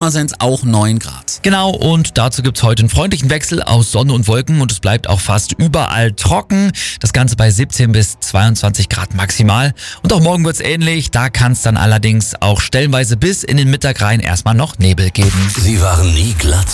Pirmasens auch 9 Grad. Genau, und dazu gibt's heute einen freundlichen Wechsel aus Sonne und Wolken und es bleibt auch fast überall trocken. Das Ganze bei 17 bis 22 Grad maximal. Und auch morgen wird's ähnlich, da kann es dann allerdings auch stellenweise bis in den Mittag rein erstmal noch Nebel geben. Sie waren nie glatt.